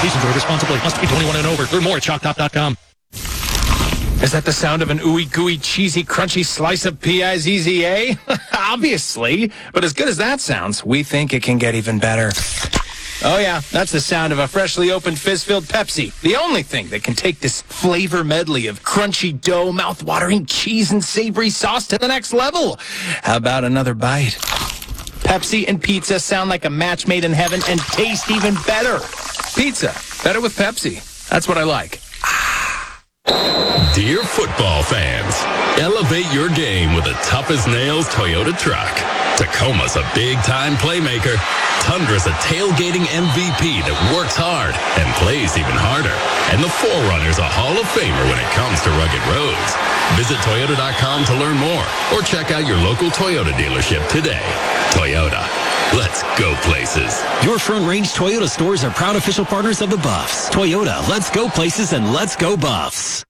Please enjoy responsibly. Must be 21 and over. Learn more at shocktop.com. Is that the sound of an ooey gooey, cheesy, crunchy slice of P-I-Z-Z-A? Obviously. But as good as that sounds, we think it can get even better. Oh yeah, that's the sound of a freshly opened fizz-filled Pepsi. The only thing that can take this flavor medley of crunchy dough, mouth-watering cheese, and savory sauce to the next level. How about another bite? Pepsi and pizza sound like a match made in heaven and taste even better. Pizza, better with Pepsi. That's what I like. Dear football fans, elevate your game with a tough-as-nails Toyota truck. Tacoma's a big-time playmaker. Tundra's a tailgating MVP that works hard and plays even harder. And the 4Runner's a Hall of Famer when it comes to rugged roads. Visit Toyota.com to learn more or check out your local Toyota dealership today. Toyota. Let's go places. Your Front Range Toyota stores are proud official partners of the Buffs. Toyota, let's go places and let's go Buffs.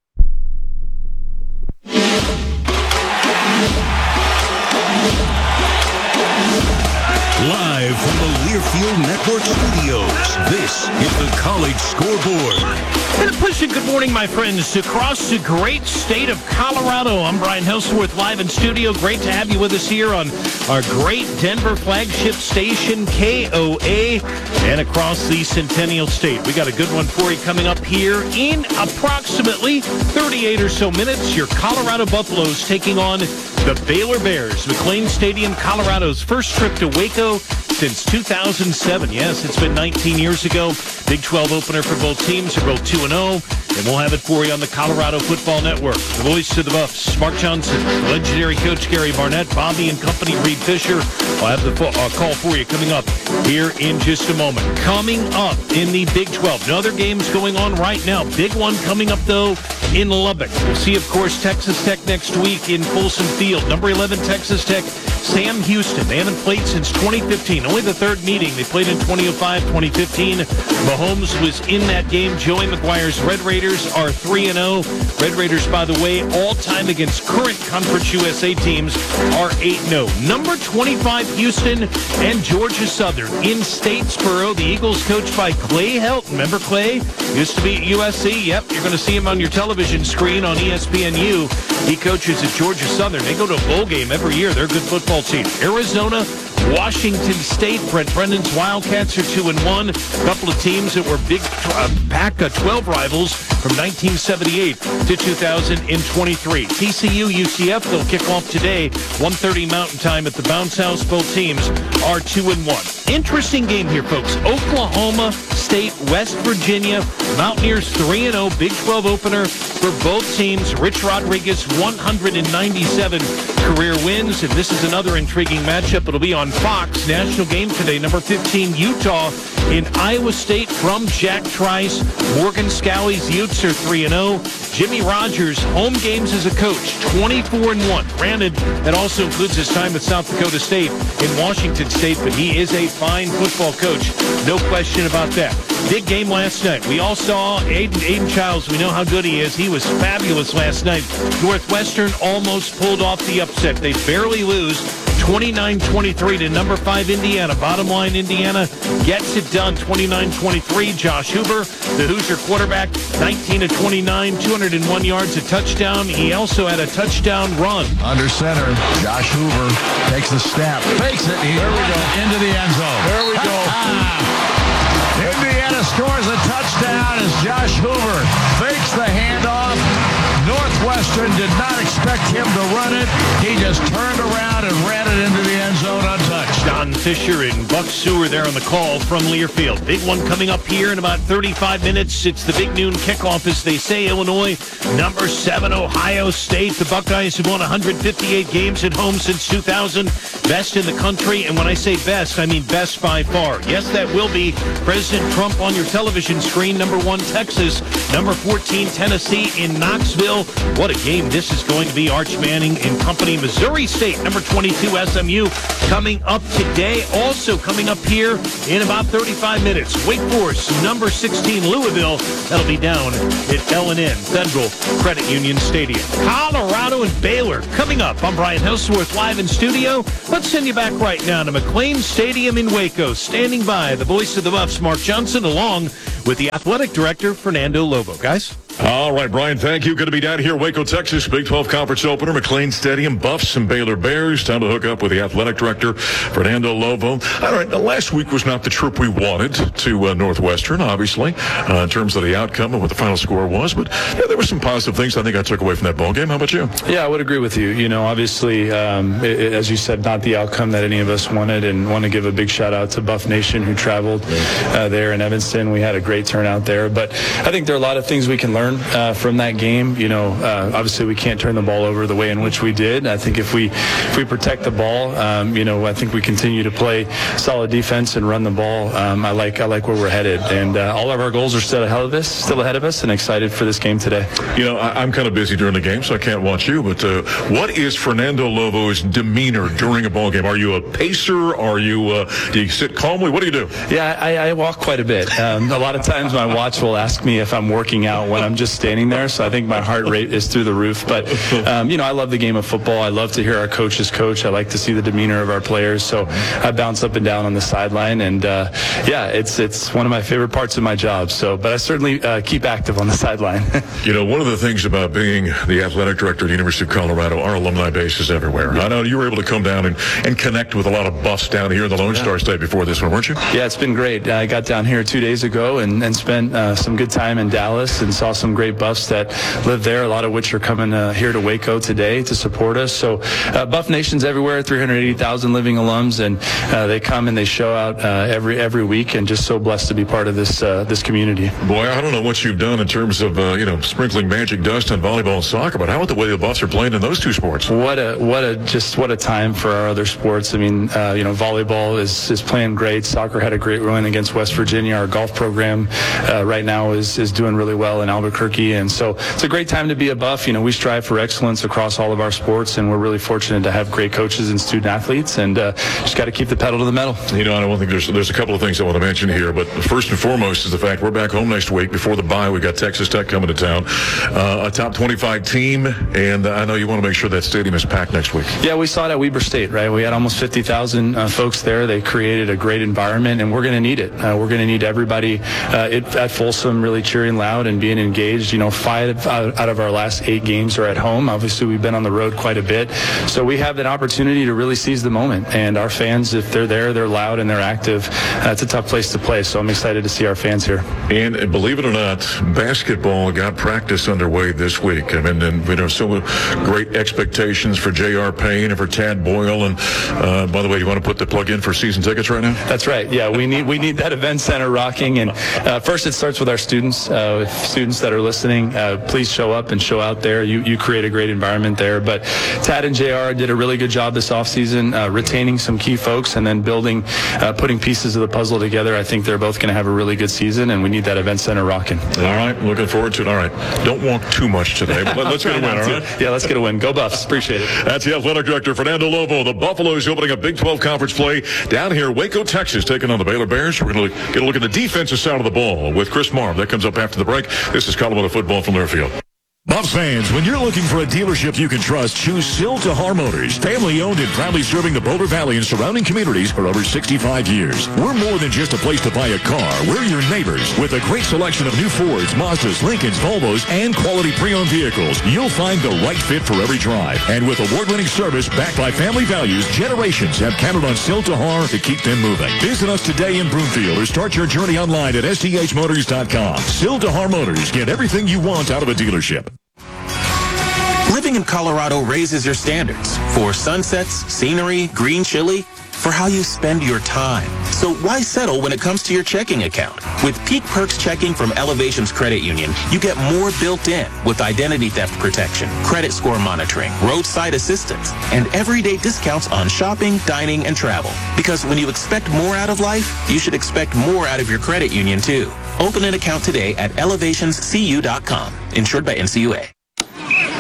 Live from the Learfield Network Studios, this is the College Scoreboard. And a push good morning, my friends, across the great state of Colorado. I'm Brian Helsworth, live in studio. Great to have you with us here on our great Denver flagship station, KOA, and across the Centennial State. We got a good one for you coming up here in approximately 38 or so minutes. Your Colorado Buffaloes taking on the Baylor Bears. McLean Stadium, Colorado's first trip to Waco since 2007. Yes, it's been 19 years ago. Big 12 opener for both teams. They're both 2-0, and we'll have it for you on the Colorado Football Network. The voice of the Buffs, Mark Johnson, legendary coach Gary Barnett, Bobby and company, Reed Fisher. I'll have the call for you coming up here in just a moment. Coming up in the Big 12, no other games going on right now. Big one coming up, though, in Lubbock. We'll see, of course, Texas Tech next week in Folsom Field. Number 11, Texas Tech, Sam Houston. They haven't played since 2015. Only the third meeting. They played in 2005, 2015. Mahomes was in that game. Joey McGuire's Red Raiders are 3-0. Red Raiders, by the way, all-time against current Conference USA teams are 8-0. Number 25, Houston and Georgia Southern in Statesboro. The Eagles coached by Clay Helton. Remember Clay? Used to be at USC. Yep, you're going to see him on your television screen on ESPNU. He coaches at Georgia Southern. They go to a bowl game every year. They're a good football team. Arizona, Washington State. Brent Brennan's Wildcats are 2-1. A couple of teams that were big Pac-12 rivals from 1978 to 2023. TCU, UCF, they'll kick off today, 1:30 Mountain Time at the Bounce House. Both teams are 2-1. Interesting game here, folks. Oklahoma State, West Virginia. Mountaineers 3-0. Big 12 opener for both teams. Rich Rodriguez, 197 career wins. And this is another intriguing matchup. It'll be on Fox. National game today. Number 15, Utah in Iowa State from Jack Trice. Morgan Scalley's Utes are 3-0. Jimmy Rogers, home games as a coach, 24-1. Granted, that also includes his time at South Dakota State in Washington State, but he is a fine football coach. No question about that. Big game last night. We all saw Aiden Childs. We know how good he is. He was fabulous last night. Northwestern almost pulled off the upset. They barely lose. 29-23 to number 5 Indiana. Bottom line, Indiana gets it done. 29-23. Josh Huber, the Hoosier quarterback, 19-29, 201 yards, a touchdown. He also had a touchdown run. Under center, Josh Huber takes the snap, fakes it. There we go. Into the end zone. There we go. Indiana scores a touchdown as Josh Huber fakes the handoff. Northwestern did not expect him to run it. He just turned around and ran it into the end zone untouched. Don Fisher and Buck Sewer there on the call from Learfield. Big one coming up here in about 35 minutes. It's the big noon kickoff, as they say. Illinois, number 7, Ohio State. The Buckeyes have won 158 games at home since 2000. Best in the country. And when I say best, I mean best by far. Yes, that will be President Trump on your television screen. Number 1, Texas. Number 14, Tennessee in Knoxville. What a game this is going to be. Arch Manning and company. Missouri State, number 22, SMU, coming up today. Also coming up here in about 35 minutes, Wake Forest, number 16, Louisville. That'll be down at L&N Federal Credit Union Stadium. Colorado and Baylor coming up. I'm Brian Helsworth, live in studio. Let's send you back right now to McLean Stadium in Waco. Standing by, the voice of the Buffs, Mark Johnson, along with the athletic director, Fernando Lobo. Guys? All right, Brian, thank you. Good to be down here, Waco, Texas, Big 12 Conference opener, McLean Stadium, Buffs and Baylor Bears. Time to hook up with the athletic director, Fernando Lobo. All right, last week was not the trip we wanted to Northwestern, obviously, in terms of the outcome and what the final score was, but there were some positive things I think I took away from that ball game. How about you? Yeah, I would agree with you. You know, obviously, as you said, not the outcome that any of us wanted, and want to give a big shout out to Buff Nation who traveled there in Evanston. We had a great turnout there, but I think there are a lot of things we can learn from that game. You know, obviously we can't turn the ball over the way in which we did. I think if we protect the ball, you know, I think we continue to play solid defense and run the ball. I like where we're headed, and all of our goals are still ahead of us, and excited for this game today. You know, I'm kind of busy during the game, so I can't watch you, but what is Fernando Lobo's demeanor during a ball game? Are you a pacer? Do you sit calmly? What do you do? Yeah, I walk quite a bit. A lot of times my watch will ask me if I'm working out when I'm just standing there, so I think my heart rate is through the roof. But, you know, I love the game of football. I love to hear our coaches coach. I like to see the demeanor of our players, so I bounce up and down on the sideline, and, yeah, it's one of my favorite parts of my job. So, but I certainly keep active on the sideline. You know, one of the things about being the athletic director at the University of Colorado, our alumni base is everywhere. I know you were able to come down and connect with a lot of Buffs down here in the Lone Star State before this one, weren't you? Yeah, it's been great. I got down here 2 days ago and spent some good time in Dallas and saw some great Buffs that live there, a lot of which are coming here to Waco today to support us. So Buff Nation's everywhere, 380,000 living alums, and they come and they show out every week, and just so blessed to be part of this community. Boy, I don't know what you've done in terms of, you know, sprinkling magic dust on volleyball and soccer, but how about the way the Buffs are playing in those two sports? What a time for our other sports. I mean, you know, volleyball is playing great. Soccer had a great win against West Virginia. Our golf program right now is doing really well in Albuquerque, and so it's a great time to be a Buff. You know, we strive for excellence across all of our sports, and we're really fortunate to have great coaches and student athletes, and just got to keep the pedal to the metal. You know, I don't think there's a couple of things I want to mention here, but first and foremost is the fact we're back home next week. Before the bye, we got Texas Tech coming to town, a top 25 team, and I know you want to make sure that stadium is packed next week. Yeah, we saw it at Weber State, right? We had almost 50,000 folks there. They created a great environment, and we're going to need it. We're going to need everybody at Folsom really cheering loud and being engaged. You know, 5 out of our last 8 games are at home. Obviously, we've been on the road quite a bit, so we have an opportunity to really seize the moment. And our fans, if they're there, they're loud and they're active. It's a tough place to play, so I'm excited to see our fans here. And believe it or not, basketball got practice underway this week. I mean, and you know, so great expectations for J.R. Payne and for Tad Boyle. And by the way, you want to put the plug in for season tickets right now? That's right. Yeah, we need that event center rocking. And first, it starts with our students. Students that are listening, please show up and show out there. You create a great environment there. But Tad and JR did a really good job this offseason, retaining some key folks and then building, putting pieces of the puzzle together. I think they're both going to have a really good season, and we need that event center rocking. All right, looking forward to it. All right, don't walk too much today, but let's get a win, all right? Yeah, let's get a win. Go Buffs. Appreciate it. That's the athletic director, Fernando Lobo. The Buffaloes opening a Big 12 conference play down here, Waco, Texas, taking on the Baylor Bears. We're going to get a look at the defensive side of the ball with Chris Marv. That comes up after the break. This is Colorado Football from Learfield. Buffs fans, when you're looking for a dealership you can trust, choose Sill-TaHar Motors. Family owned and proudly serving the Boulder Valley and surrounding communities for over 65 years. We're more than just a place to buy a car. We're your neighbors. With a great selection of new Fords, Mazdas, Lincolns, Volvos, and quality pre-owned vehicles, you'll find the right fit for every drive. And with award-winning service backed by family values, generations have counted on Sill-TaHar to keep them moving. Visit us today in Broomfield or start your journey online at sthmotors.com. Sill-TaHar Motors. Get everything you want out of a dealership. Living in Colorado raises your standards for sunsets, scenery, green chili, for how you spend your time. So why settle when it comes to your checking account? With Peak Perks checking from Elevations Credit Union, you get more built in with identity theft protection, credit score monitoring, roadside assistance, and everyday discounts on shopping, dining, and travel. Because when you expect more out of life, you should expect more out of your credit union too. Open an account today at elevationscu.com. Insured by NCUA.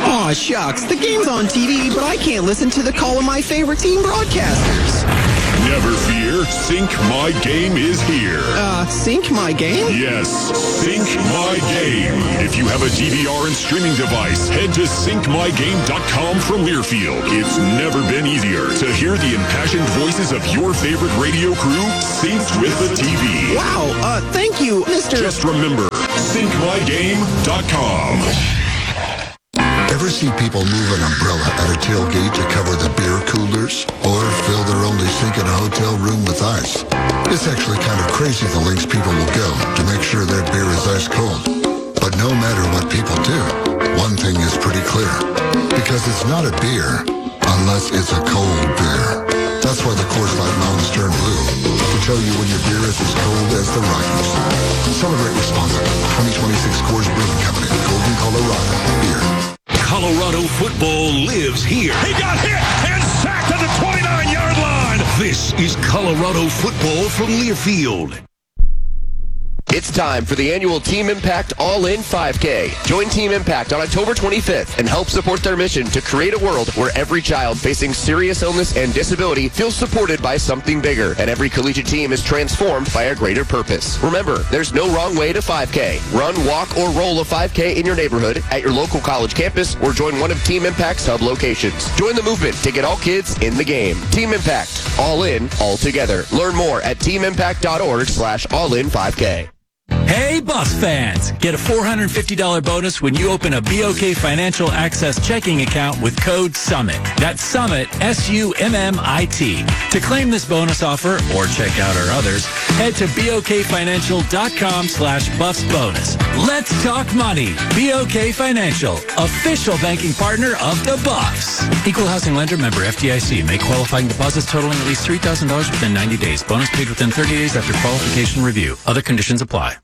Aw, shucks. The game's on TV, but I can't listen to the call of my favorite team broadcasters. Never fear, Sync My Game is here. Sync My Game? Yes, Sync My Game. If you have a DVR and streaming device, head to syncmygame.com from Learfield. It's never been easier to hear the impassioned voices of your favorite radio crew synced with the TV. Wow, thank you, Mr. Just remember, syncmygame.com. Ever see people move an umbrella at a tailgate to cover the beer coolers? Or fill their only sink in a hotel room with ice? It's actually kind of crazy the lengths people will go to make sure their beer is ice cold. But no matter what people do, one thing is pretty clear. Because it's not a beer unless it's a cold beer. That's why the Coors Light Mountains turn blue, to tell you when your beer is as cold as the Rockies. Celebrate responsibly. 2026 Coors Brewing Company, Golden, Colorado. Beer. Colorado football lives here. He got hit and sacked at the 29-yard line. This is Colorado football from Learfield. It's time for the annual Team Impact All-In 5K. Join Team Impact on October 25th and help support their mission to create a world where every child facing serious illness and disability feels supported by something bigger, and every collegiate team is transformed by a greater purpose. Remember, there's no wrong way to 5K. Run, walk, or roll a 5K in your neighborhood, at your local college campus, or join one of Team Impact's hub locations. Join the movement to get all kids in the game. Team Impact. All in, all together. Learn more at teamimpact.org/all-in5K. Hey, Buffs fans! Get a $450 bonus when you open a BOK Financial Access checking account with code SUMMIT. That's SUMMIT, SUMMIT. To claim this bonus offer or check out our others, head to bokfinancial.com/BuffsBonus. Let's talk money. BOK Financial, official banking partner of the Buffs. Equal housing lender, member FDIC. Make qualifying deposits totaling at least $3,000 within 90 days. Bonus paid within 30 days after qualification review. Other conditions apply.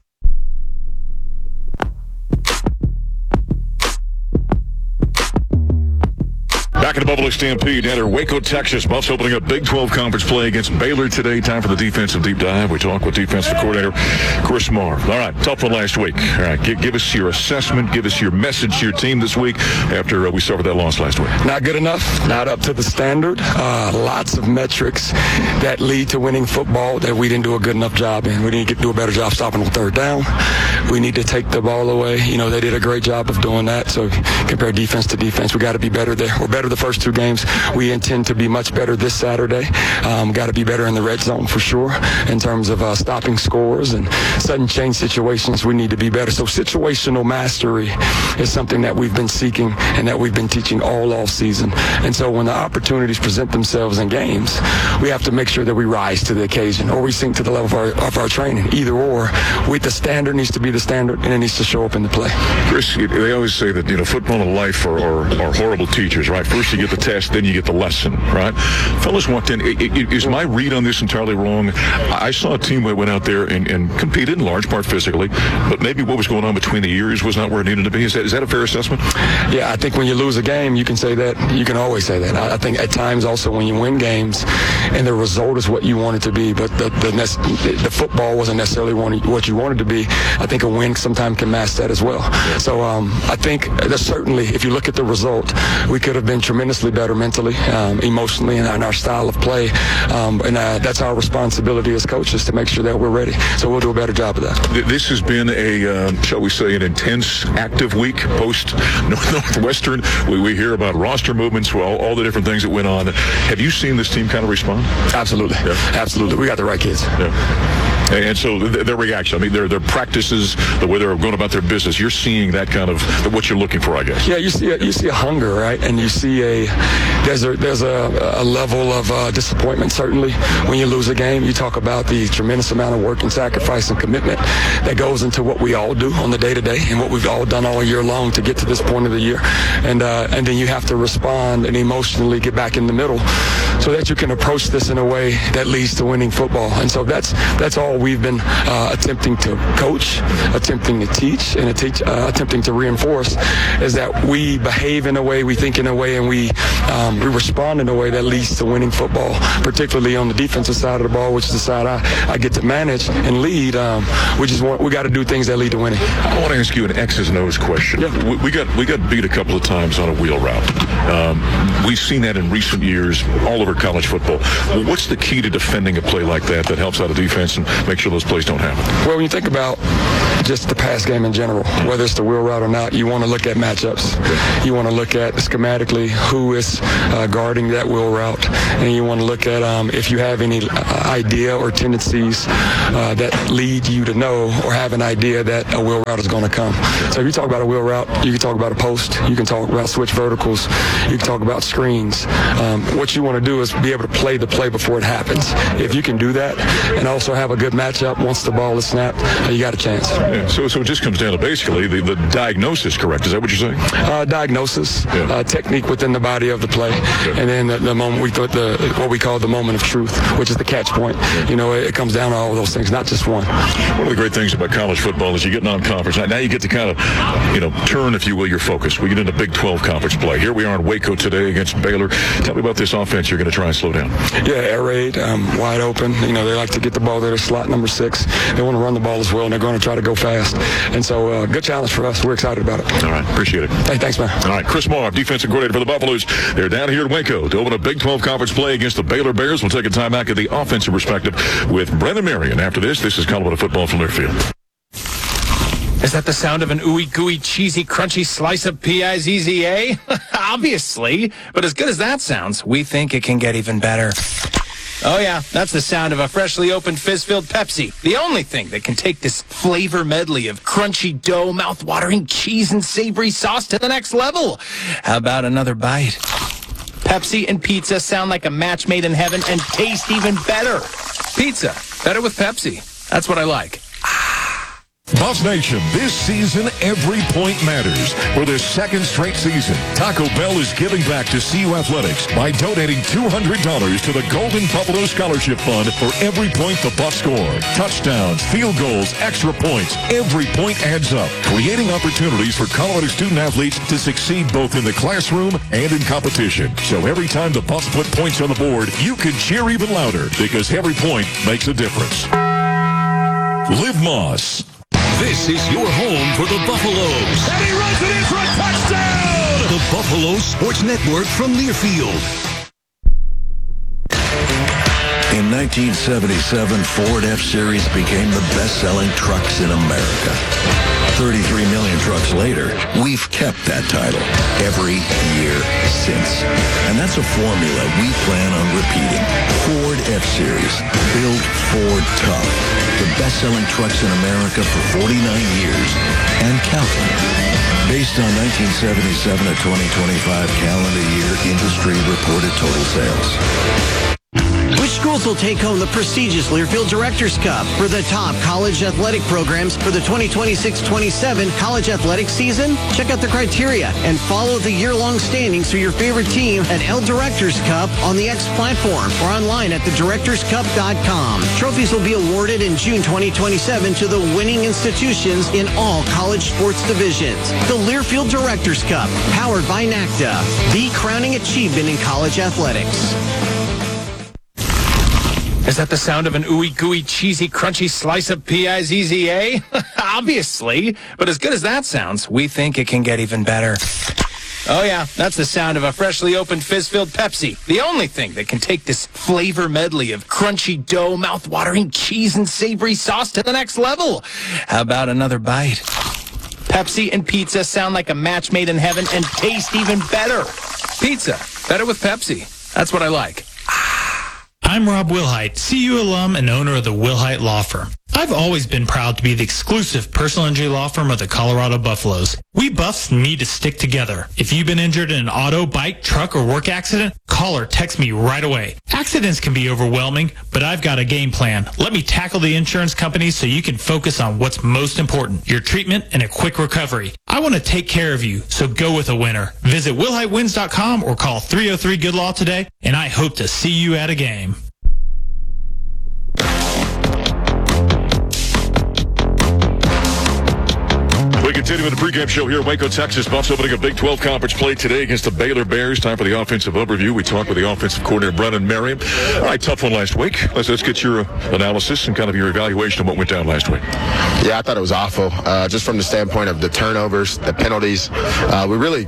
Back in the Buffalo Stampede down at Waco, Texas. Buffs opening up Big 12 conference play against Baylor today. Time for the defensive deep dive. We talk with defensive coordinator Chris Marve. All right, tough one last week. All right, give us your assessment. Give us your message to your team this week after we suffered that loss last week. Not good enough. Not up to the standard. Lots of metrics that lead to winning football that we didn't do a good enough job in. We need to do a better job stopping on third down. We need to take the ball away. You know, they did a great job of doing that. So compare defense to defense. We got to be better there. We're better the first two games. We intend to be much better this Saturday. Got to be better in the red zone for sure in terms of stopping scores and sudden change situations. We need to be better. So situational mastery is something that we've been seeking and that we've been teaching all off season. And so when the opportunities present themselves in games, we have to make sure that we rise to the occasion or we sink to the level of our training. Either or, the standard needs to be the standard and it needs to show up in the play. Chris, they always say that, football and life are horrible teachers, right? First you get the test, then you get the lesson, right? Fellas walked in. Is my read on this entirely wrong? I saw a team that went out there and competed in large part physically, but maybe what was going on between the ears was not where it needed to be. Is that a fair assessment? Yeah, I think when you lose a game, you can say that. You can always say that. I think at times also when you win games and the result is what you want it to be, but the football wasn't necessarily what you wanted to be, I think a win sometimes can mask that as well. So I think that certainly if you look at the result, we could have been tremendously better mentally, emotionally, and our style of play. That's our responsibility as coaches to make sure that we're ready. So we'll do a better job of that. This has been shall we say, an intense, active week post Northwestern. We hear about roster movements, all the different things that went on. Have you seen this team kind of respond? Absolutely. Yeah. Absolutely. We got the right kids. Yeah. And so their reaction, their practices, the way they're going about their business, you're seeing that kind of what you're looking for, I guess. Yeah, you see a hunger, right? And you see there's a level of disappointment, certainly, when you lose a game. You talk about the tremendous amount of work and sacrifice and commitment that goes into what we all do on the day-to-day and what we've all done all year long to get to this point of the year. And then you have to respond and emotionally get back in the middle so that you can approach this in a way that leads to winning football. And so that's all what we've been attempting to coach, attempting to teach, and attempting to reinforce is that we behave in a way, we think in a way, and we respond in a way that leads to winning football, particularly on the defensive side of the ball, which is the side I get to manage and lead. We got to do things that lead to winning. I want to ask you an X's and O's question. Yeah. We got beat a couple of times on a wheel route. We've seen that in recent years all over college football. What's the key to defending a play like that helps out a defense and make sure those plays don't happen? Well, when you think about just the pass game in general, whether it's the wheel route or not, you want to look at matchups. You want to look at schematically who is guarding that wheel route, and you want to look at if you have any idea or tendencies that lead you to know or have an idea that a wheel route is going to come. So if you talk about a wheel route, you can talk about a post, you can talk about switch verticals, you can talk about screens. What you want to do is be able to play the play before it happens. If you can do that and also have a good matchup once the ball is snapped, you got a chance. Yeah, so it just comes down to basically the diagnosis, correct? Is that what you're saying? Diagnosis, technique within the body of the play, and then the moment what we call the moment of truth, which is the catch point. You know, it comes down to all of those things, not just one. One of the great things about college football is you get non-conference. Now you get to kind of, turn, if you will, your focus. We get into Big 12 conference play. Here we are in Waco today against Baylor. Tell me about this offense you're going to try and slow down. Yeah, air raid, wide open. You know, they like to get the ball there to slot number 6. They want to run the ball as well, and they're going to try to go fast. And so, good challenge for us. We're excited about it. All right, appreciate it. Hey, thanks, man. All right, Chris Marv, defensive coordinator for the Buffaloes. They're down here in Waco to open a Big 12 conference play against the Baylor Bears. We'll take a time back at the offensive perspective with Brendan Marion. After this is Colorado football from Learfield. Is that the sound of an ooey gooey cheesy crunchy slice of P-I-Z-Z-A? Obviously, but as good as that sounds, we think it can get even better. Oh yeah, that's the sound of a freshly opened fizz-filled Pepsi. The only thing that can take this flavor medley of crunchy dough, mouth-watering cheese, and savory sauce to the next level. How about another bite? Pepsi and pizza sound like a match made in heaven and taste even better. Pizza, better with Pepsi. That's what I like. Buffs Nation, this season, every point matters. For the second straight season, Taco Bell is giving back to CU Athletics by donating $200 to the Golden Buffalo Scholarship Fund for every point the Buffs score. Touchdowns, field goals, extra points, every point adds up, creating opportunities for Colorado student athletes to succeed both in the classroom and in competition. So every time the Buffs put points on the board, you can cheer even louder because every point makes a difference. Liv Moss. This is your home for the Buffaloes. And he runs it in for a touchdown! The Buffalo Sports Network from Learfield. In 1977, Ford F-Series became the best-selling trucks in America. 33 million trucks later, we've kept that title every year since. And that's a formula we plan on repeating. Ford F-Series, built Ford tough. The best-selling trucks in America for 49 years and counting. Based on 1977 to 2025 calendar year industry reported total sales. Which schools will take home the prestigious Learfield Directors Cup? For the top college athletic programs for the 2026-27 college athletic season? Check out the criteria and follow the year-long standings for your favorite team at L Directors Cup on the X platform or online at thedirectorscup.com. Trophies will be awarded in June 2027 to the winning institutions in all college sports divisions. The Learfield Directors Cup, powered by NACDA, the crowning achievement in college athletics. Is that the sound of an ooey gooey cheesy crunchy slice of P-I-Z-Z-A? Obviously, but as good as that sounds, we think it can get even better. Oh yeah, that's the sound of a freshly opened fizz-filled Pepsi. The only thing that can take this flavor medley of crunchy dough, mouth-watering cheese, and savory sauce to the next level. How about another bite? Pepsi and pizza sound like a match made in heaven and taste even better. Pizza, better with Pepsi. That's what I like. I'm Rob Wilhite, CU alum and owner of the Wilhite Law Firm. I've always been proud to be the exclusive personal injury law firm of the Colorado Buffaloes. We Buffs need to stick together. If you've been injured in an auto, bike, truck, or work accident, call or text me right away. Accidents can be overwhelming, but I've got a game plan. Let me tackle the insurance companies so you can focus on what's most important, your treatment and a quick recovery. I want to take care of you, so go with a winner. Visit WilhiteWins.com or call 303-GOOD-LAW today, and I hope to see you at a game. continue with the pregame show here. Waco, Texas. Buffs opening a Big 12 conference play today against the Baylor Bears. Time for the offensive overview. We talked with the offensive coordinator, Brennan Merriam. All right, tough one last week. Let's get your analysis and kind of your evaluation of what went down last week. Yeah, I thought it was awful. Just from the standpoint of the turnovers, the penalties. We really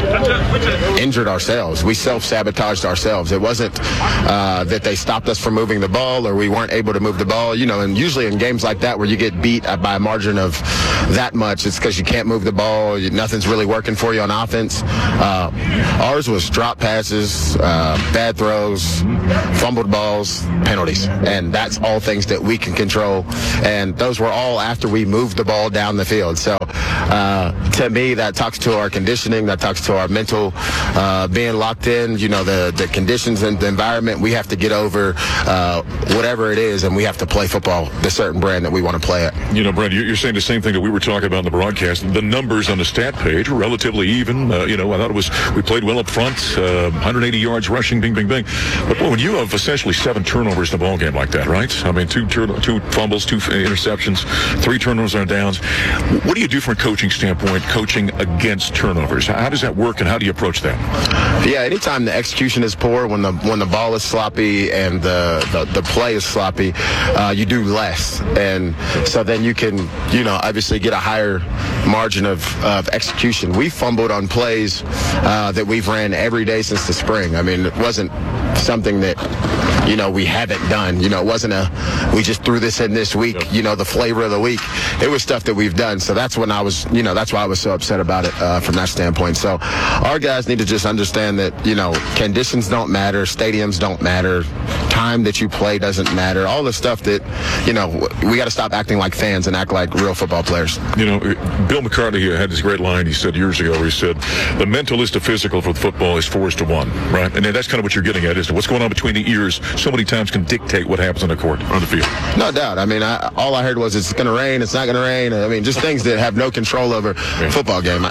injured ourselves. We self-sabotaged ourselves. It wasn't that they stopped us from moving the ball or we weren't able to move the ball. You know, and usually in games like that where you get beat by a margin of that much, it's because you can't move the ball. Nothing's really working for you on offense. Ours was drop passes, bad throws, fumbled balls, penalties. And that's all things that we can control. And those were all after we moved the ball down the field. So to me, that talks to our conditioning. That talks to our mental being locked in. You know, the conditions and the environment. We have to get over whatever it is, and we have to play football the certain brand that we want to play at. You know, Brent, you're saying the same thing that we were talking about in the broadcast. The numbers on the stat page were relatively even. I thought we played well up front, 180 yards rushing, bing, bing, bing. But boy, when you have essentially 7 turnovers in a ball game like that, right? I mean, 2 fumbles, 2 interceptions, 3 turnovers on downs. What do you do from a coaching standpoint, coaching against turnovers? How does that work, and how do you approach that? Yeah, anytime the execution is poor, when the ball is sloppy and the play is sloppy, you do less. And so then you can, obviously get a higher margin of execution. We fumbled on plays that we've ran every day since the spring. I mean, it wasn't something that, we haven't done. It wasn't we just threw this in this week, the flavor of the week. It was stuff that we've done. So that's when I was, that's why I was so upset about it from that standpoint. So our guys need to just understand that, conditions don't matter, stadiums don't matter, time that you play doesn't matter. All the stuff that, we got to stop acting like fans and act like real football players. Bill McCartney had this great line he said years ago where he said, the mental is to physical for football is 4-1, right? And that's kind of what you're getting at, isn't it? What's going on between the ears so many times can dictate what happens on the court, on the field. No doubt. I mean, all I heard was it's going to rain, it's not going to rain. I mean, just things that have no control over football game.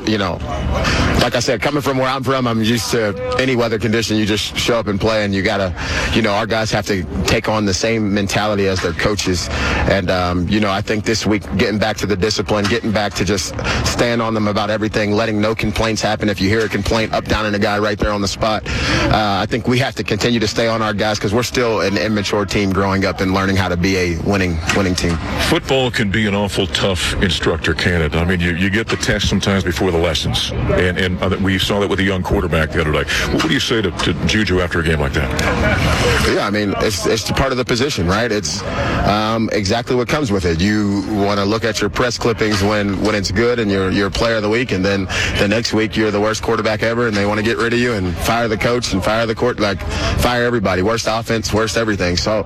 Like I said, coming from where I'm from, I'm used to any weather condition. You just show up and play, and you got to, our guys have to take on the same mentality as their coaches. And, I think this week, getting back to the discipline, getting back to just stand on them about everything, letting no complaints happen. If you hear a complaint, up, down, and a guy right there on the spot. I think we have to continue to stay on our guys because we're still an immature team growing up and learning how to be a winning team. Football can be an awful tough instructor, can it? I mean, you get the test sometimes before the lessons. And we saw that with a young quarterback the other day. What would you say to Juju after a game like that? Yeah, I mean, it's part of the position, right? It's exactly what comes with it. You want to look at your press clippings when it's good and you're player of the week, and then the next week you're the worst quarterback ever, and they want to get rid of you and fire the coach and fire the court, fire everybody. Worst offense, worst everything. So,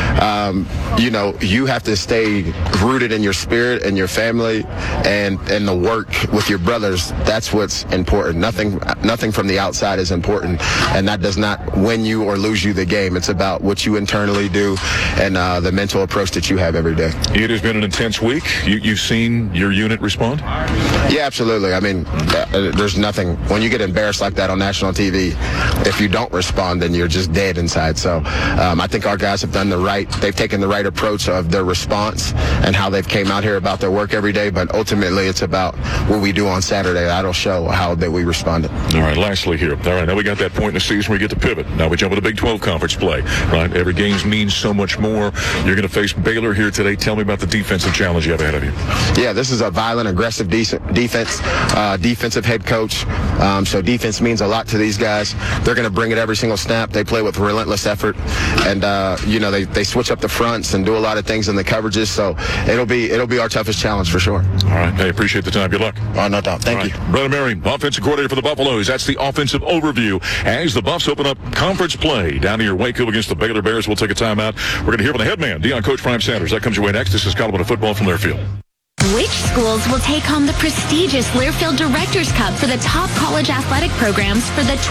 you have to stay rooted in your spirit and your family and the work with your brothers. That's what's important. Nothing from the outside is important, and that does not win you or lose you the game. It's about what you internally do and the mental approach that you have every day. It has been an intense week. You've seen your unit respond? Yeah, absolutely. I mean, there's nothing. When you get embarrassed like that on national TV, if you don't respond, then you're just dead inside. So I think our guys have done they've taken the right approach of their response and how they've came out here about their work every day. But ultimately, it's about what we do on Saturday. That'll show how that we responded. All right, lastly here. All right, now we got that point in the season where we get to pivot. Now we jump into Big 12 conference play, right? Every game means so much more. You're going to face Baylor here today. Tell me about the defensive challenge you have ahead of you. Yeah, this is a violent, aggressive defense, defensive head coach. So defense means a lot to these guys. They're going to bring it every single snap. They play with relentless effort, and they switch up the fronts and do a lot of things in the coverages. So it'll be our toughest challenge for sure. All right, hey, appreciate the time. Good luck. Oh, no doubt. Thank you. Brennan Merriam, offensive coordinator for the Buffaloes. That's the offensive overview as the Buffs open up conference play down here in Waco against the Baylor Bears. We'll take a timeout. We're going to hear from the head man, Deion Coach Prime Sanders. That comes your way next. This is Colorado Football from Learfield. Which schools will take home the prestigious Learfield Directors Cup for the top college athletic programs for the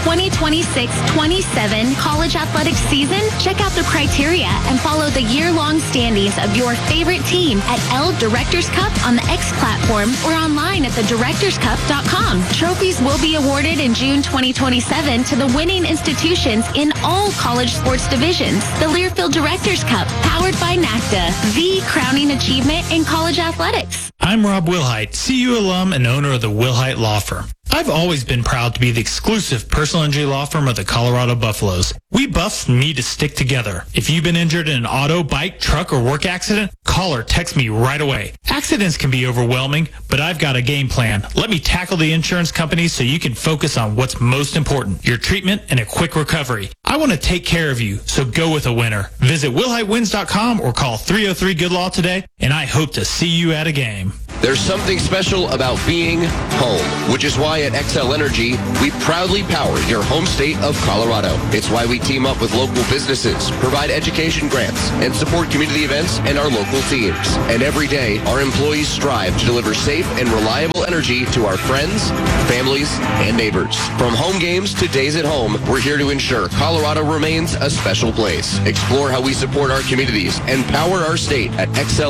2026-27 college athletic season? Check out the criteria and follow the year-long standings of your favorite team at L Directors Cup on the X platform or online at thedirectorscup.com. Trophies will be awarded in June 2027 to the winning institutions in all college sports divisions. The Learfield Directors Cup, powered by NACDA, the crowning achievement in college athletics. I'm Rob Wilhite, CU alum and owner of the Wilhite Law Firm. I've always been proud to be the exclusive personal injury law firm of the Colorado Buffaloes. We Buffs need to stick together. If you've been injured in an auto, bike, truck, or work accident, call or text me right away. Accidents can be overwhelming, but I've got a game plan. Let me tackle the insurance companies so you can focus on what's most important, your treatment and a quick recovery. I want to take care of you, so go with a winner. Visit WilhiteWins.com or call 303-GOOD-LAW today, and I hope to see you at a game. There's something special about being home, which is why at XL Energy, we proudly power your home state of Colorado. It's why we team up with local businesses, provide education grants, and support community events and our local teams. And every day, our employees strive to deliver safe and reliable energy to our friends, families, and neighbors. From home games to days at home, we're here to ensure Colorado remains a special place. Explore how we support our communities and power our state at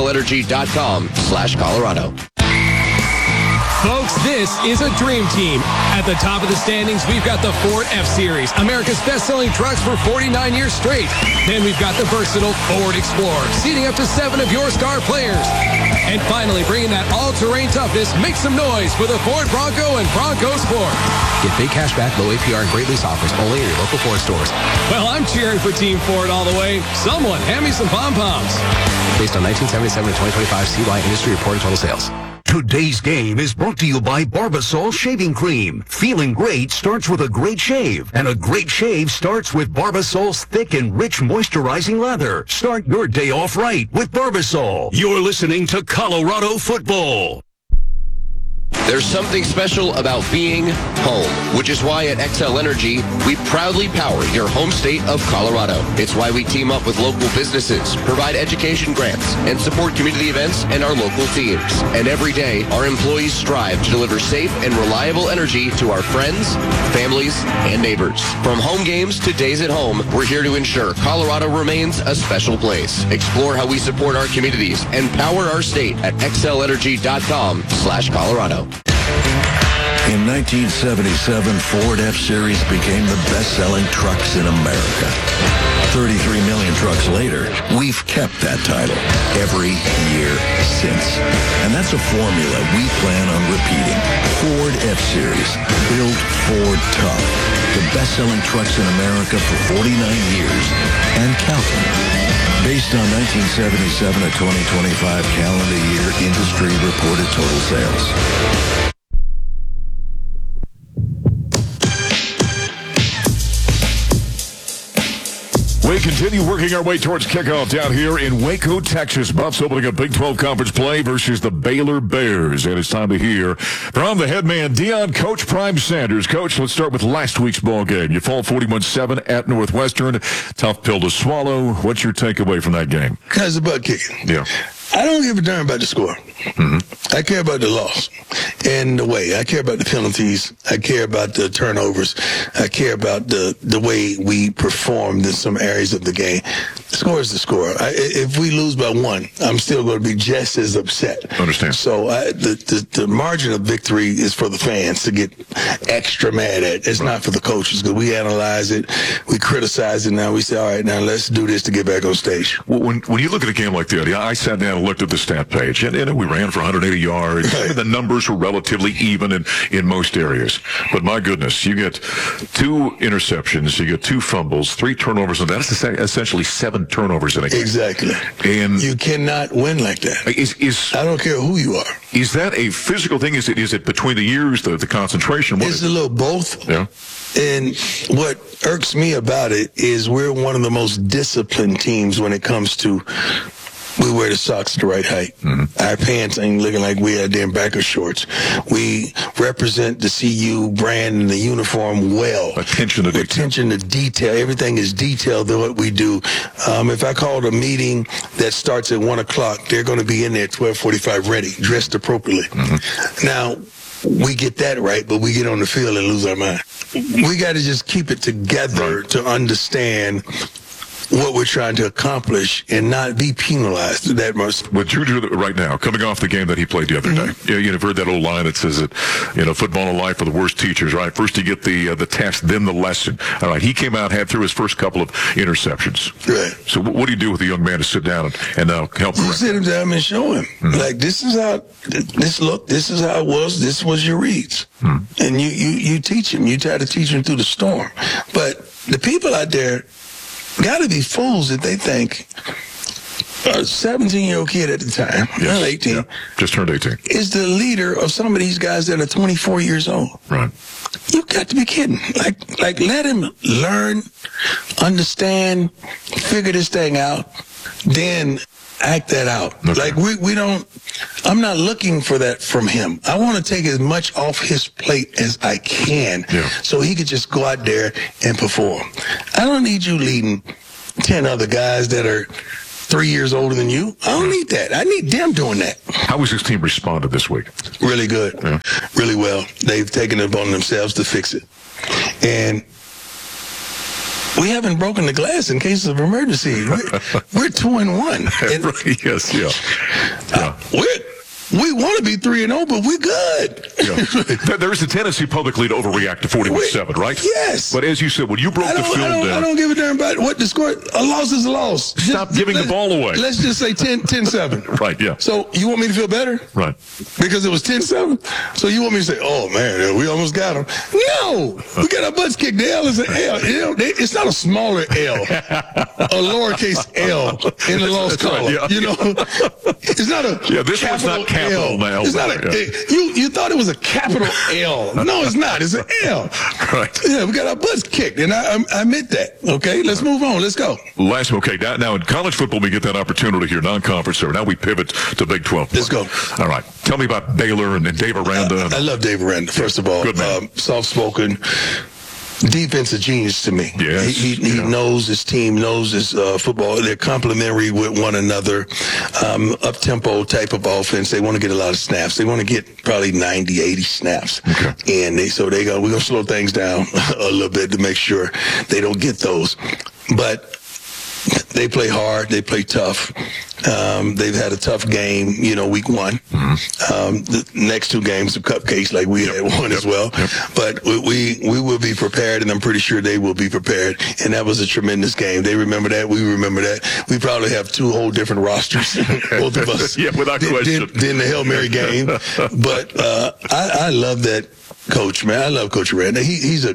xlenergy.com/Colorado. Folks, this is a dream team. At the top of the standings, we've got the Ford F-Series, America's best-selling trucks for 49 years straight. Then we've got the versatile Ford Explorer, seating up to 7 of your star players. And finally, bringing that all-terrain toughness, make some noise for the Ford Bronco and Bronco Sport. Get big cash back, low APR, and great lease offers only at your local Ford stores. Well, I'm cheering for Team Ford all the way. Someone, hand me some pom-poms. Based on 1977 to 2025 CY industry reported total sales. Today's game is brought to you by Barbasol Shaving Cream. Feeling great starts with a great shave, and a great shave starts with Barbasol's thick and rich moisturizing lather. Start your day off right with Barbasol. You're listening to Colorado Football. There's something special about being home, which is why at XL Energy, we proudly power your home state of Colorado. It's why we team up with local businesses, provide education grants, and support community events and our local teams. And every day, our employees strive to deliver safe and reliable energy to our friends, families, and neighbors. From home games to days at home, we're here to ensure Colorado remains a special place. Explore how we support our communities and power our state at xlenergy.com/Colorado. In 1977, Ford F-Series became the best-selling trucks in America. 33 million trucks later, we've kept that title every year since. And that's a formula we plan on repeating. Ford F-Series, built Ford tough. The best-selling trucks in America for 49 years and counting. Based on 1977 to 2025 calendar year industry reported total sales. We continue working our way towards kickoff down here in Waco, Texas. Buffs opening a Big 12 conference play versus the Baylor Bears. And it's time to hear from the head man, Deion, Coach Prime Sanders. Coach, let's start with last week's ball game. You fall 41-7 at Northwestern. Tough pill to swallow. What's your takeaway from that game? Because of butt kicking. Yeah. I don't give a darn about the score. Mm-hmm. I care about the loss and the way. I care about the penalties. I care about the turnovers. I care about the way we performed in some areas of the game. The score is the score. If we lose by 1, I'm still going to be just as upset. Understand. So the margin of victory is for the fans to get extra mad at. It's not for the coaches, because we analyze it, we criticize it. Now we say, all right, now let's do this to get back on stage. Well, when you look at a game like that, I sat down and looked at the stat page, and we ran for 180 yards. Right. The numbers were relatively even in most areas. But my goodness, you get 2 interceptions, you get 2 fumbles, 3 turnovers, and that's essentially 7 turnovers in a game. Exactly. And you cannot win like that. I don't care who you are. Is that a physical thing? Is it between the years, the concentration? It's a little both. Yeah. And what irks me about it is we're one of the most disciplined teams when it comes to we wear the socks at the right height. Mm-hmm. Our pants ain't looking like we had damn backer shorts. We represent the CU brand and the uniform well. Attention to detail. Everything is detailed in what we do. If I called a meeting that starts at 1 o'clock, they're going to be in there at 12:45 ready, dressed appropriately. Mm-hmm. Now, we get that right, but we get on the field and lose our mind. We got to just keep it together to understand what we're trying to accomplish and not be penalized that much. With Juju right now, coming off the game that he played the other day, you've heard that old line that says that, football and life are the worst teachers, right? First you get the test, then the lesson. All right, he came out, had through his first couple of interceptions. Right. So what do you do with a young man to sit down and help correct? You sit him down and show him. Like, this is how it was, this was your reads. And you teach him. You try to teach him through the storm. But the people out there got to be fools that they think a 17-year-old kid at the time, not 18, just turned 18, is the leader of some of these guys that are 24 years old. Right. You got to be kidding. Like let him learn, understand, figure this thing out, then act that out. Okay. Like we don't, I'm not looking for that from him. I want to take as much off his plate as I can so he could just go out there and perform. I don't need you leading 10 other guys that are 3 years older than you. I don't need that. I need them doing that. How has his team responded this week? Really good. Yeah. Really well. They've taken it upon themselves to fix it. And we haven't broken the glass in cases of emergency. We're 2-1. Yes, We want to be 3-0, but we're good. There is a tendency publicly to overreact to 41-7, right? Yes. But as you said, when you broke the film down, I don't give a damn about what the score. A loss is a loss. Stop giving the ball away. Let's just say 10-7. Right, yeah. So you want me to feel better? Right. Because it was 10-7? So you want me to say, oh, man, we almost got them. No! We got our butts kicked. The L is an L. It's not a smaller L. A lowercase L in the lost column. Right, It's not a this one's not capital now. It's not you thought it was a capital L. No, it's not. It's an L. Right. Yeah, we got our butts kicked, and I admit that. Okay, let's move on. Let's go. Now in college football, we get that opportunity here, non-conference. So now we pivot to Big 12. Let's go. All right. Tell me about Baylor and Dave Aranda. I love Dave Aranda, first of all. Good man. Soft-spoken. Defensive genius to me. Yes. He knows his team, knows his football. They're complementary with one another. Up-tempo type of offense. They want to get a lot of snaps. They want to get probably 90, 80 snaps. Okay. And we're going to slow things down a little bit to make sure they don't get those. But they play hard. They play tough. They've had a tough game, week one. The next two games are cupcakes like we had one as well. But we will be prepared, and I'm pretty sure they will be prepared. And that was a tremendous game. They remember that. We remember that. We probably have two whole different rosters, both of us. Without question. Than the Hail Mary game. But I love that coach, man. I love Coach Aranda. He's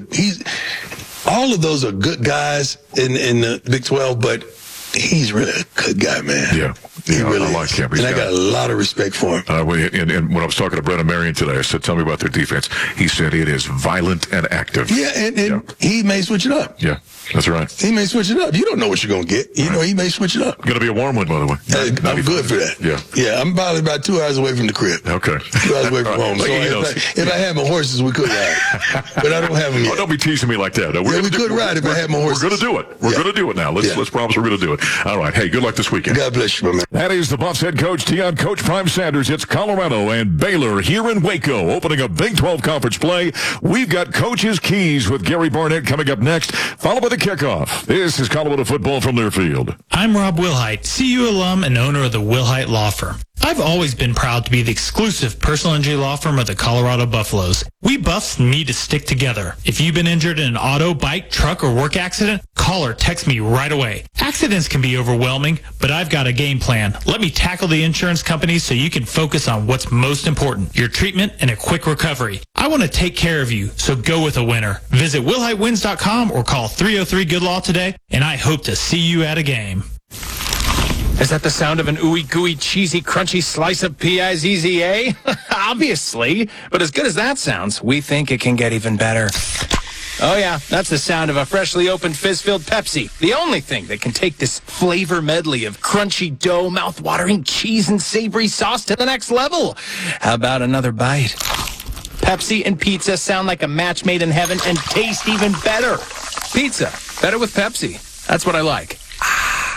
all of those are good guys in the Big 12, but he's really a good guy, man. Yeah. He really I like him. And I got a lot of respect for him. And when I was talking to Brennan Marion today, I said, tell me about their defense. He said it is violent and active. Yeah, and he may switch it up. Yeah, that's right. He may switch it up. You don't know what you're going to get. He may switch it up. Going to be a warm one, by the way. I'm good for that. Yeah, I'm probably about 2 hours away from the crib. Okay. 2 hours away from home. So if I had my horses, we could ride. But I don't have them yet. Oh, don't be teasing me like that. We could ride if I had my horses. We're going to do it. We're going to do it now. Let's promise we're going to do it. All right. Hey, good luck this weekend. God bless you, my man. That is the Buffs head coach, Deion Coach Prime Sanders. It's Colorado and Baylor here in Waco, opening a Big 12 conference play. We've got Coach's Keys with Gary Barnett coming up next, followed by the kickoff. This is Colorado football from Learfield. I'm Rob Wilhite, CU alum and owner of the Wilhite Law Firm. I've always been proud to be the exclusive personal injury law firm of the Colorado Buffaloes. We Buffs need to stick together. If you've been injured in an auto, bike, truck, or work accident, call or text me right away. Accidents can be overwhelming, but I've got a game plan. Let me tackle the insurance companies so you can focus on what's most important, your treatment and a quick recovery. I want to take care of you, so go with a winner. Visit WilhiteWins.com or call 303-GOOD-LAW today, and I hope to see you at a game. Is that the sound of an ooey gooey cheesy crunchy slice of P-I-Z-Z-A? Obviously, but as good as that sounds, we think it can get even better. Oh yeah, that's the sound of a freshly opened fizz-filled Pepsi. The only thing that can take this flavor medley of crunchy dough, mouth-watering cheese, and savory sauce to the next level. How about another bite? Pepsi and pizza sound like a match made in heaven and taste even better. Pizza, better with Pepsi. That's what I like.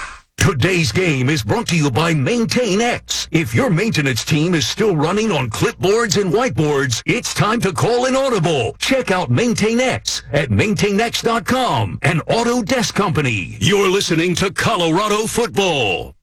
Today's game is brought to you by Maintain X. If your maintenance team is still running on clipboards and whiteboards, it's time to call an audible. Check out Maintain X at maintainx.com, an Autodesk company. You're listening to Colorado Football.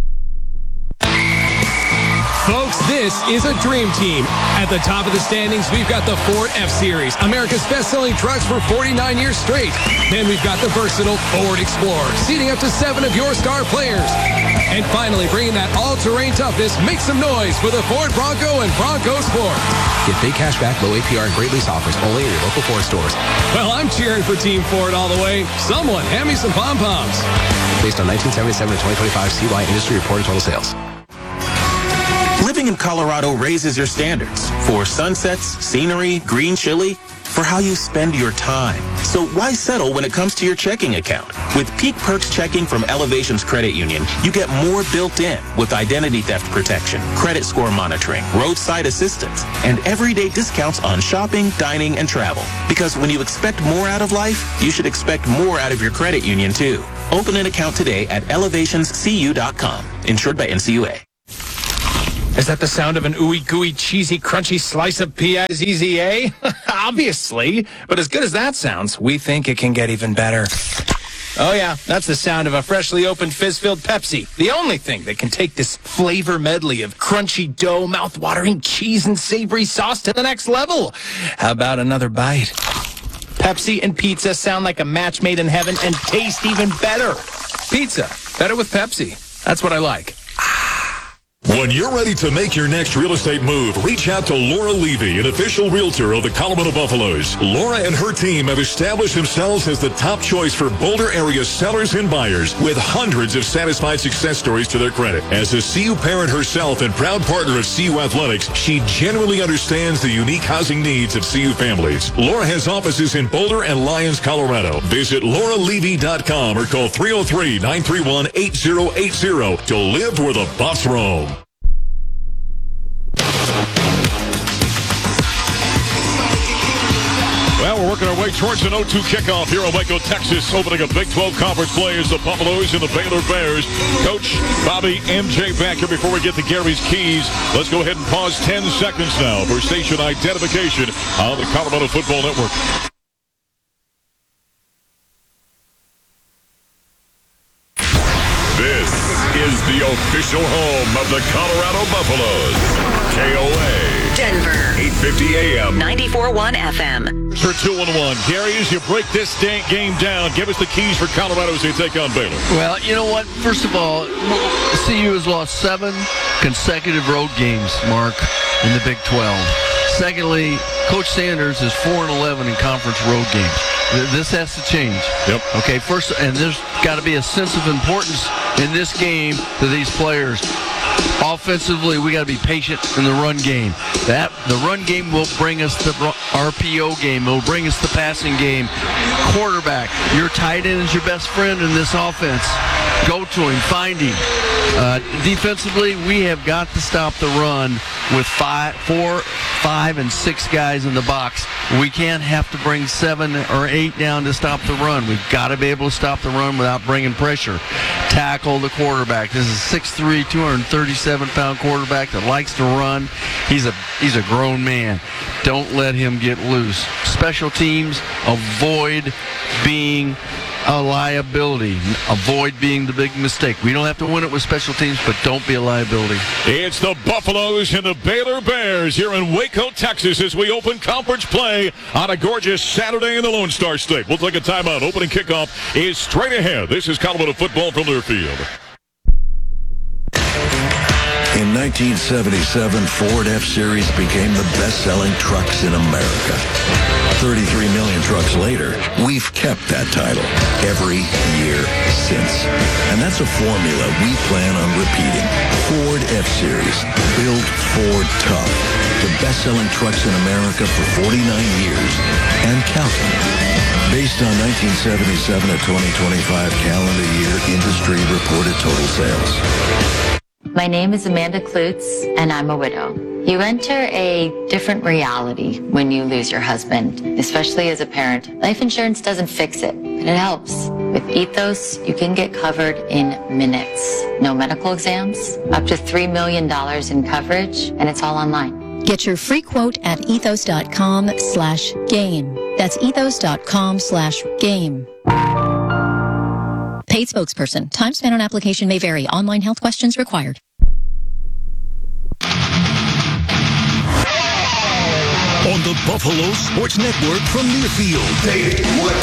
Folks, this is a dream team. At the top of the standings, we've got the Ford F-Series, America's best-selling trucks for 49 years straight. Then we've got the versatile Ford Explorer, seating up to 7 of your star players. And finally, bringing that all-terrain toughness, make some noise for the Ford Bronco and Bronco Sport. Get big cash back, low APR, and great lease offers only at your local Ford stores. Well, I'm cheering for Team Ford all the way. Someone, hand me some pom-poms. Based on 1977 to 2025 CY industry reported total sales. Living in Colorado raises your standards for sunsets, scenery, green chili, for how you spend your time. So why settle when it comes to your checking account? With Peak Perks checking from Elevations Credit Union, you get more built in with identity theft protection, credit score monitoring, roadside assistance, and everyday discounts on shopping, dining, and travel. Because when you expect more out of life, you should expect more out of your credit union too. Open an account today at elevationscu.com. Insured by NCUA. Is that the sound of an ooey gooey cheesy crunchy slice of P-I-Z-Z-A? Obviously. But as good as that sounds, we think it can get even better. Oh yeah, that's the sound of a freshly opened fizz-filled Pepsi. The only thing that can take this flavor medley of crunchy dough, mouth-watering cheese, and savory sauce to the next level. How about another bite? Pepsi and pizza sound like a match made in heaven and taste even better. Pizza, better with Pepsi. That's what I like. When you're ready to make your next real estate move, reach out to Laura Levy, an official realtor of the Colorado Buffaloes. Laura and her team have established themselves as the top choice for Boulder area sellers and buyers, with hundreds of satisfied success stories to their credit. As a CU parent herself and proud partner of CU Athletics, she genuinely understands the unique housing needs of CU families. Laura has offices in Boulder and Lyons, Colorado. Visit lauralevy.com or call 303-931-8080 to live where the Buffs roam. Well, we're working our way towards an 0-2 kickoff here in Waco, Texas, opening a Big 12 conference play as the Buffaloes and the Baylor Bears. Coach Bobby MJ back here before we get to Gary's Keys. Let's go ahead and pause 10 seconds now for station identification on the Colorado Football Network. This is the official home of the Colorado Buffaloes. KOA. Denver. 850 AM. 94.1 FM. For 2-1. Gary, as you break this game down, give us the keys for Colorado as they take on Baylor. Well, you know what? First of all, CU has lost 7 consecutive road games, Mark, in the Big 12. Secondly, Coach Sanders is 4-11 in conference road games. This has to change. Yep. Okay, first, and there's got to be a sense of importance in this game to these players. Offensively, we got to be patient in the run game. The run game will bring us the RPO game. It will bring us the passing game. Quarterback, your tight end is your best friend in this offense. Go to him, find him. Defensively, we have got to stop the run with 4, 5, and 6 guys in the box. We can't have to bring 7 or 8 down to stop the run. We've got to be able to stop the run without bringing pressure. Tackle the quarterback. This is 6'3", 237-pound quarterback that likes to run. He's a grown man. Don't let him get loose. Special teams, avoid being a liability. Avoid being the big mistake. We don't have to win it with special teams, but don't be a liability. It's the Buffaloes and the Baylor Bears here in Waco, Texas, as we open conference play on a gorgeous Saturday in the Lone Star State. We'll take a timeout. Opening kickoff is straight ahead. This is Colorado football from their field. In 1977, Ford F-Series became the best-selling trucks in America. 33 million trucks later, we've kept that title every year since. And that's a formula we plan on repeating. Ford F-Series, built Ford tough. The best-selling trucks in America for 49 years and counting. Based on 1977 to 2025 calendar year industry reported total sales. My name is Amanda Klutz, and I'm a widow. You enter a different reality when you lose your husband, especially as a parent. Life insurance doesn't fix it, but it helps. With Ethos, you can get covered in minutes. No medical exams, up to $3 million in coverage, and it's all online. Get your free quote at ethos.com/game. That's ethos.com/game. Paid spokesperson. Time spent on application may vary. Online health questions required. On the Buffalo Sports Network from Learfield. David, what